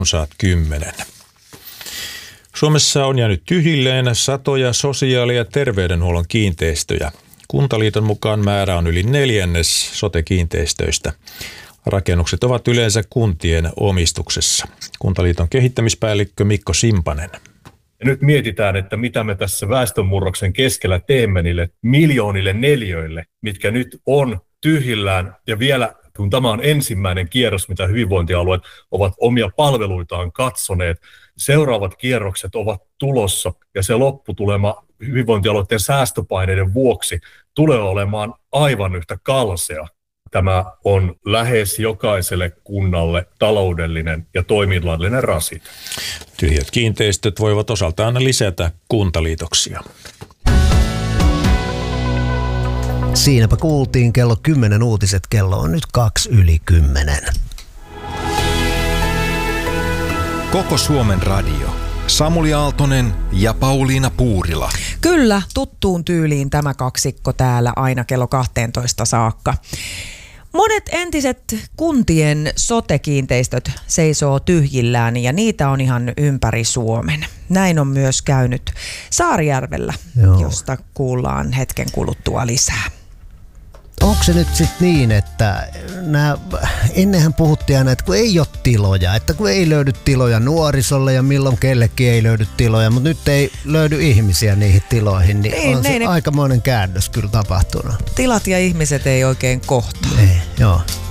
saat 10. Suomessa on jäänyt tyhjilleen satoja sosiaali- ja terveydenhuollon kiinteistöjä. Kuntaliiton mukaan määrä on yli 1/4 sote-kiinteistöistä. Rakennukset ovat yleensä kuntien omistuksessa. Kuntaliiton kehittämispäällikkö Mikko Simpanen. Ja nyt mietitään, että mitä me tässä väestönmurroksen keskellä teemme niille miljoonille neliöille, mitkä nyt on tyhjillään. Ja vielä, kun tämä on ensimmäinen kierros, mitä hyvinvointialueet ovat omia palveluitaan katsoneet, seuraavat kierrokset ovat tulossa ja se lopputulema hyvinvointialueiden säästöpaineiden vuoksi tulee olemaan aivan yhtä kalsea. Tämä on lähes jokaiselle kunnalle taloudellinen ja toiminnallinen rasite. Tyhjät kiinteistöt voivat osaltaan lisätä kuntaliitoksia. Siinäpä kuultiin kello 10 uutiset. Kello on nyt 2:10. Koko Suomen radio. Samuli Aaltonen ja Pauliina Puurila. Kyllä, tuttuun tyyliin tämä kaksikko täällä aina kello 12 saakka. Monet entiset kuntien sote-kiinteistöt seisoo tyhjillään ja niitä on ihan ympäri Suomen. Näin on myös käynyt Saarijärvellä, josta kuullaan hetken kuluttua lisää. Onko se nyt sitten niin, että ennenhän puhuttiin aina, että kun ei ole tiloja, että kun ei löydy tiloja nuorisolle ja milloin kellekin ei löydy tiloja, mutta nyt ei löydy ihmisiä niihin tiloihin, niin on se aikamoinen käännös kyllä tapahtunut. Tilat ja ihmiset ei oikein kohtaa. Ei, joo.